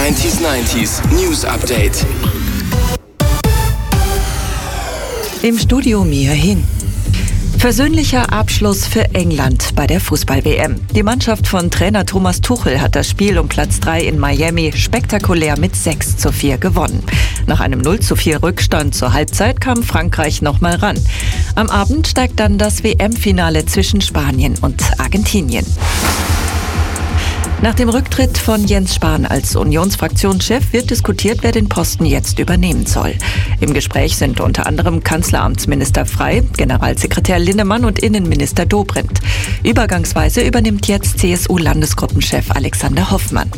90s News Update. Im Studio Mia Hin. Versöhnlicher Abschluss für England bei der Fußball-WM. Die Mannschaft von Trainer Thomas Tuchel hat das Spiel um Platz 3 in Miami spektakulär mit 6:4 gewonnen. Nach einem 0:4 Rückstand zur Halbzeit kam Frankreich nochmal ran. Am Abend steigt dann das WM-Finale zwischen Spanien und Argentinien. Nach dem Rücktritt von Jens Spahn als Unionsfraktionschef wird diskutiert, wer den Posten jetzt übernehmen soll. Im Gespräch sind unter anderem Kanzleramtsminister Frey, Generalsekretär Linnemann und Innenminister Dobrindt. Übergangsweise übernimmt jetzt CSU-Landesgruppenchef Alexander Hoffmann.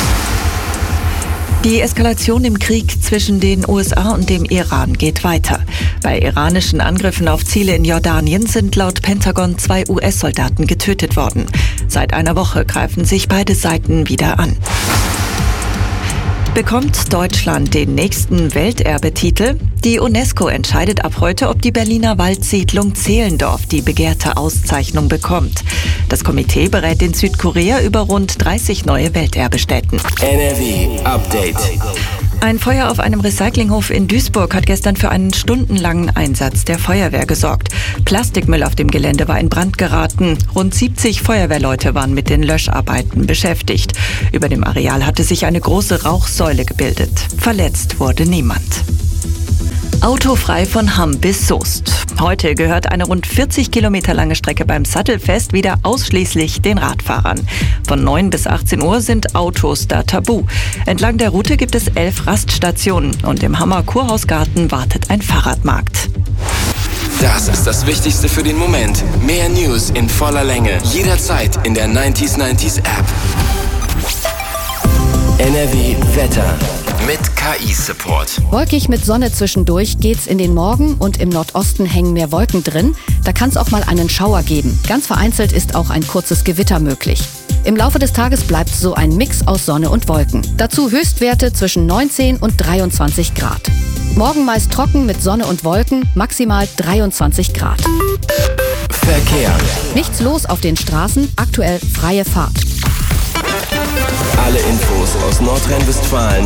Die Eskalation im Krieg zwischen den USA und dem Iran geht weiter. Bei iranischen Angriffen auf Ziele in Jordanien sind laut Pentagon 2 US-Soldaten getötet worden. Seit einer Woche greifen sich beide Seiten wieder an. Bekommt Deutschland den nächsten Welterbetitel? Die UNESCO entscheidet ab heute, ob die Berliner Waldsiedlung Zehlendorf die begehrte Auszeichnung bekommt. Das Komitee berät in Südkorea über rund 30 neue Welterbestätten. NRW Update. Ein Feuer auf einem Recyclinghof in Duisburg hat gestern für einen stundenlangen Einsatz der Feuerwehr gesorgt. Plastikmüll auf dem Gelände war in Brand geraten. Rund 70 Feuerwehrleute waren mit den Löscharbeiten beschäftigt. Über dem Areal hatte sich eine große Rauchsäule gebildet. Verletzt wurde niemand. Autofrei von Hamm bis Soest. Heute gehört eine rund 40 Kilometer lange Strecke beim Sattelfest wieder ausschließlich den Radfahrern. Von 9 bis 18 Uhr sind Autos da tabu. Entlang der Route gibt es 11 Raststationen und im Hammer Kurhausgarten wartet ein Fahrradmarkt. Das ist das Wichtigste für den Moment. Mehr News in voller Länge. Jederzeit in der 90s App. NRW Wetter. Mit KI-Support. Wolkig mit Sonne zwischendurch geht's in den Morgen und im Nordosten hängen mehr Wolken drin. Da kann es auch mal einen Schauer geben. Ganz vereinzelt ist auch ein kurzes Gewitter möglich. Im Laufe des Tages bleibt so ein Mix aus Sonne und Wolken. Dazu Höchstwerte zwischen 19 und 23 Grad. Morgen meist trocken mit Sonne und Wolken, maximal 23 Grad. Verkehr. Nichts los auf den Straßen, aktuell freie Fahrt. Alle Infos aus Nordrhein-Westfalen